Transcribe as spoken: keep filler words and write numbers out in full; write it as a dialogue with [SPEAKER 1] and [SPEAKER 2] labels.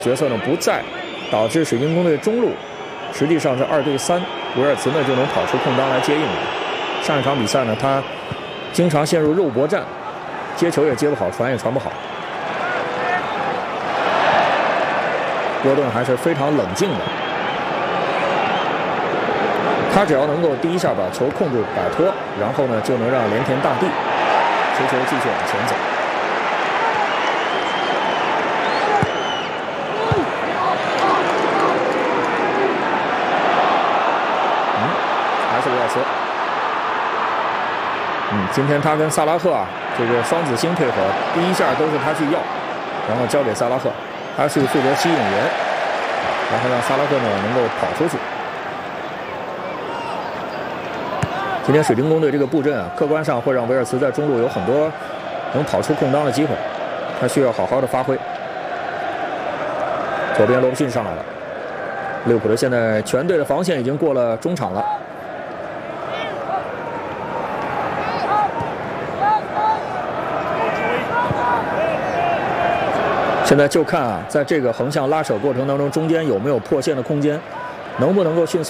[SPEAKER 1] 角色呢不在，导致水晶宫队中路实际上是二对三，维尔茨呢就能跑出空当来接应了。上一场比赛呢，他经常陷入肉搏战，接球也接不好，传也传不好。戈顿还是非常冷静的，他只要能够第一下把球控制摆脱，然后呢就能让连田大地持球继续往前走。 是维尔茨，嗯，今天他跟萨拉赫啊，这个双子星配合，第一下都是他去要，然后交给萨拉赫，他去负责吸引人，然后让萨拉赫呢能够跑出去。今天水晶宫队这个布阵啊，客观上会让维尔茨在中路有很多能跑出空当的机会，他需要好好的发挥。左边罗布逊上来了，利物浦的现在全队的防线已经过了中场了。 现在就看啊，在这个横向拉扯过程当中，中间有没有破线的空间，能不能够迅速。